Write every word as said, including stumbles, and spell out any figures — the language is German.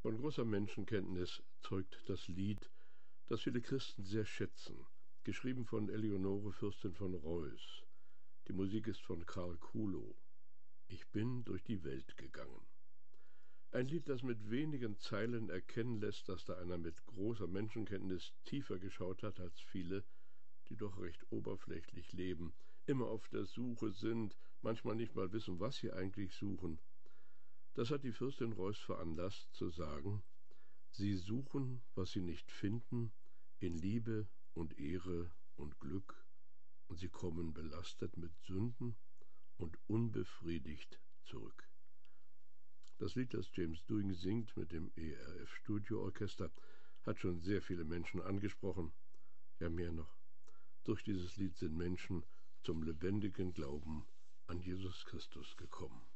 Von großer Menschenkenntnis zeugt das Lied, das viele Christen sehr schätzen, geschrieben von Eleonore Fürstin von Reuß. Die Musik ist von Karl Kuhlow. Ich bin durch die Welt gegangen. Ein Lied, das mit wenigen Zeilen erkennen lässt, dass da einer mit großer Menschenkenntnis tiefer geschaut hat als viele, die doch recht oberflächlich leben, immer auf der Suche sind, manchmal nicht mal wissen, was sie eigentlich suchen. Das hat die Fürstin Reuß veranlasst, zu sagen: Sie suchen, was sie nicht finden, in Liebe und Ehre und Glück, und sie kommen belastet mit Sünden und unbefriedigt zurück. Das Lied, das James Dooing singt mit dem E R F Studioorchester, hat schon sehr viele Menschen angesprochen. Ja, mehr noch. Durch dieses Lied sind Menschen zum lebendigen Glauben an Jesus Christus gekommen.